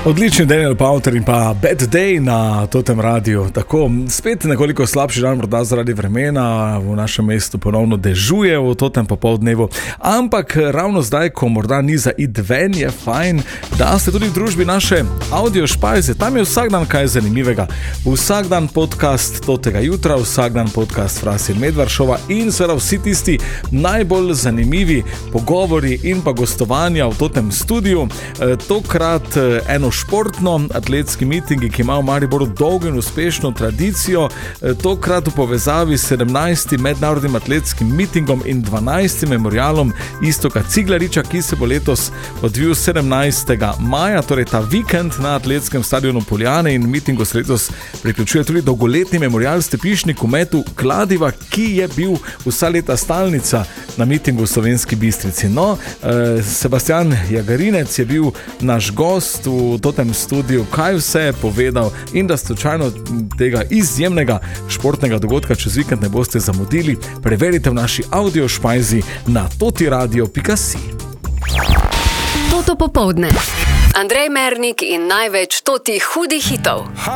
Odlični Daniel Powter in pa Bad Day na Totem radiju. Tako, spet nekoliko slabši dan, morda zaradi vremena, v našem mestu ponovno dežuje v Totem popoldnevu, ampak ravno zdaj, ko morda ni za id ven, je fajn, da ste tudi v družbi naše audio špajze. Tam je vsak dan kaj zanimivega. Vsak dan podcast Totega jutra, vsak dan podcast Fras in Medvard šova in seveda vsi tisti najbolj zanimivi pogovori in pa gostovanja v Totem studiu. Tokrat eno športno atletski mitingi, ki ima v Mariboru dolgo in uspešno tradicijo, tokrat v povezavi s 17. mednarodnim atletskim mitingom in 12. memorialom Iztoka Ciglariča, ki se bo letos odvil 17. maja, torej ta vikend na atletskem stadionu Poljane, in mitingu se letos priključuje tudi dolgoletni memorial Stepišnik v metu kladiva, ki je bil vsa leta stalnica na mitingu v Slovenski Bistrici. No, Sebastian Jagarinec je bil naš gost v Totem studiu, kaj vse je povedal, in da slučajno tega izjemnega športnega dogodka čez vikend ne boste zamudili, preverite v naši audio špajzi na totiradio.si. Toto popoldne. Andrej Mernik in največ totih hudih hitov.